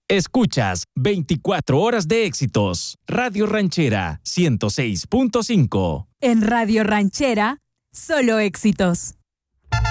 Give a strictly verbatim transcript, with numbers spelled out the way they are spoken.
Escuchas veinticuatro horas de éxitos. Radio Ranchera ciento seis punto cinco. En Radio Ranchera, solo éxitos.